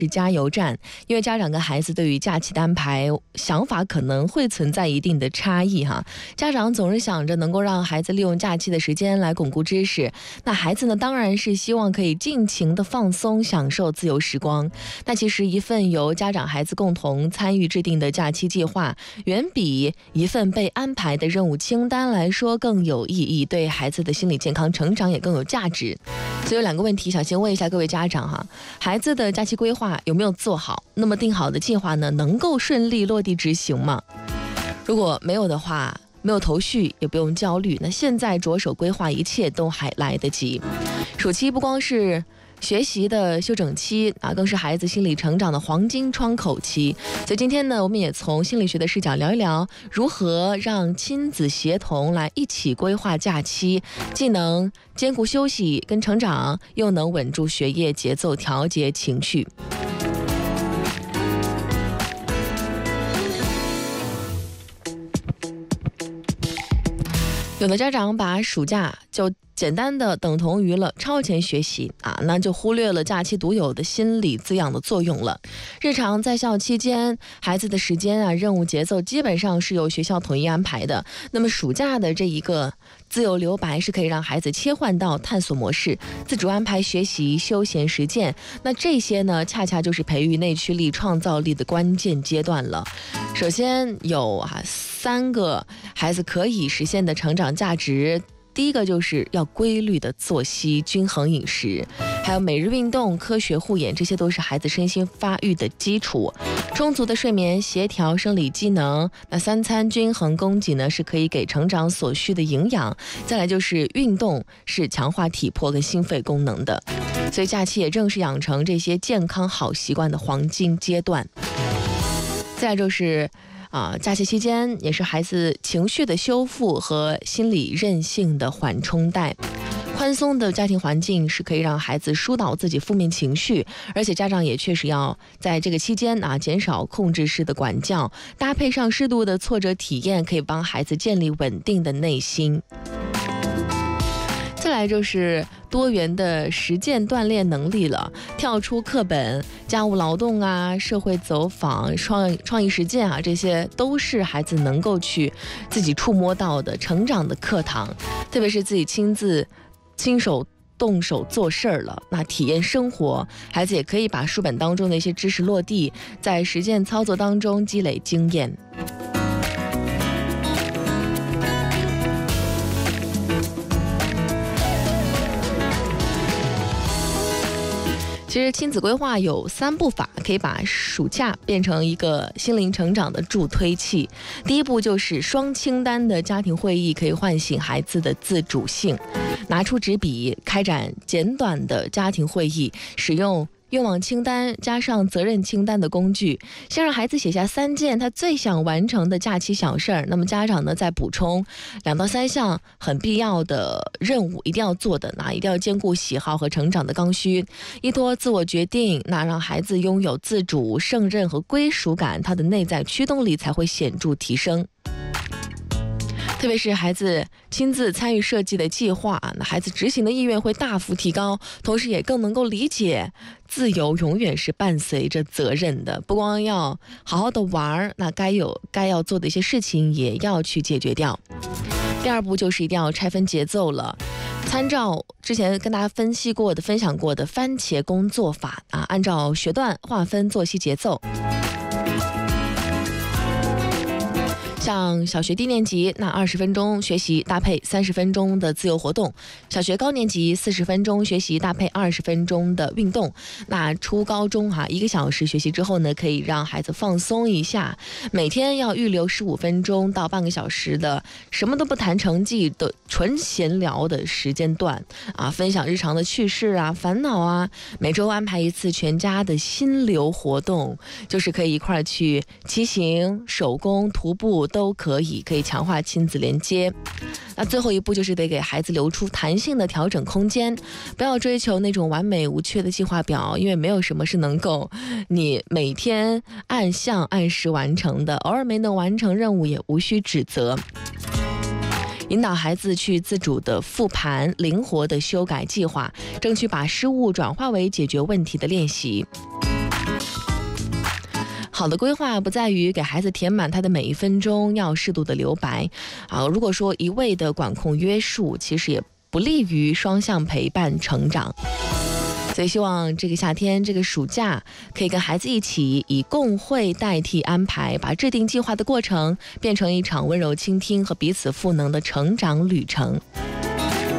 是加油站，因为家长跟孩子对于假期的安排想法可能会存在一定的差异哈。家长总是想着能够让孩子利用假期的时间来巩固知识，那孩子呢当然是希望可以尽情的放松，享受自由时光。那其实一份由家长孩子共同参与制定的假期计划，远比一份被安排的任务清单来说更有意义，对孩子的心理健康成长也更有价值。所以有2个问题想先问一下各位家长哈，孩子的假期规划有没有做好？那么定好的计划呢，能够顺利落地执行吗？如果没有的话，没有头绪也不用焦虑，那现在着手规划一切都还来得及。暑期不光是学习的休整期啊，更是孩子心理成长的黄金窗口期。所以今天呢，我们也从心理学的视角聊一聊，如何让亲子协同来一起规划假期，既能兼顾休息跟成长，又能稳住学业节奏，调节情绪。有的家长把暑假就简单的等同于了超前学习啊，那就忽略了假期独有的心理滋养的作用了。日常在校期间，孩子的时间啊、任务节奏基本上是由学校统一安排的。那么暑假的这一个自由留白是可以让孩子切换到探索模式，自主安排学习、休闲实践。那这些呢，恰恰就是培育内驱力、创造力的关键阶段了。首先有3个孩子可以实现的成长价值。第一个就是要规律的作息、均衡饮食，还有每日运动、科学护眼，这些都是孩子身心发育的基础。充足的睡眠、协调生理机能，那3餐均衡供给呢，是可以给成长所需的营养。再来就是运动，是强化体魄跟心肺功能的。所以假期也正是养成这些健康好习惯的黄金阶段。再来就是假期期间也是孩子情绪的修复和心理韧性的缓冲带。宽松的家庭环境是可以让孩子疏导自己负面情绪，而且家长也确实要在这个期间减少控制式的管教，搭配上适度的挫折体验，可以帮孩子建立稳定的内心。再来就是多元的实践锻炼能力了，跳出课本、家务劳动啊、社会走访、创意实践啊，这些都是孩子能够去自己触摸到的成长的课堂。特别是自己亲手动手做事儿了，那体验生活，孩子也可以把书本当中的一些知识落地，在实践操作当中积累经验。其实亲子规划有3步法，可以把暑假变成一个心灵成长的助推器。第一步就是双清单的家庭会议，可以唤醒孩子的自主性。拿出纸笔，开展简短的家庭会议，使用愿望清单加上责任清单的工具，先让孩子写下3件他最想完成的假期小事儿。那么家长呢，再补充2到3项很必要的任务，一定要做的，那一定要兼顾喜好和成长的刚需，依托自我决定，那让孩子拥有自主、胜任和归属感，他的内在驱动力才会显著提升。特别是孩子亲自参与设计的计划，那孩子执行的意愿会大幅提高，同时也更能够理解自由永远是伴随着责任的，不光要好好的玩，那该要做的一些事情也要去解决掉。第2步就是一定要拆分节奏了，参照之前跟大家分享过的番茄工作法按照学段划分作息节奏。像小学低年级，那20分钟学习搭配30分钟的自由活动；小学高年级40分钟学习搭配20分钟的运动。那初高中1个小时学习之后呢，可以让孩子放松一下。每天要预留15分钟到半个小时的什么都不谈成绩的纯闲聊的时间段分享日常的趣事烦恼每周安排一次全家的心流活动，就是可以一块儿去骑行、手工、徒步都可以强化亲子连接。那最后一步就是得给孩子留出弹性的调整空间，不要追求那种完美无缺的计划表，因为没有什么是能够你每天按项按时完成的，偶尔没能完成任务也无需指责。引导孩子去自主的复盘，灵活的修改计划，争取把失误转化为解决问题的练习。 好的规划不在于给孩子填满他的每一分钟，要适度的留白啊。如果说一味的管控约束，其实也不利于双向陪伴成长。所以希望这个夏天，这个暑假，可以跟孩子一起以共会代替安排，把制定计划的过程变成一场温柔倾听和彼此赋能的成长旅程。